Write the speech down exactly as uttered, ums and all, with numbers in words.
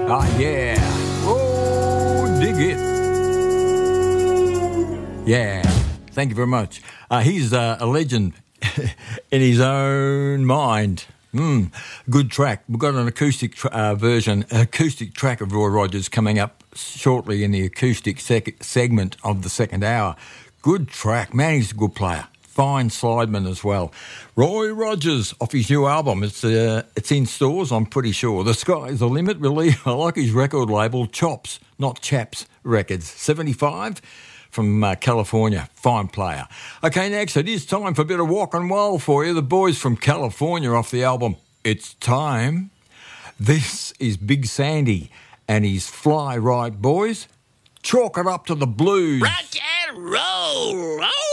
Ah, yeah. Oh, dig it. Yeah. Thank you very much. Uh, he's uh, a legend in his own mind. Mm, good track. We've got an acoustic tra- uh, version, acoustic track of Roy Rogers coming up shortly in the acoustic sec- segment of the second hour. Good track. Man, he's a good player. Fine slideman as well. Roy Rogers off his new album. It's uh, it's in stores, I'm pretty sure. The Sky's the Limit, really. I like his record label, Chops, not Chaps Records. seventy-five from uh, California. Fine player. Okay, next, it is time for a bit of rock and roll for you. The boys from California off the album It's Time. This is Big Sandy and his Fly Right Boys. Chalk it up to the blues. Rock and roll. Oh!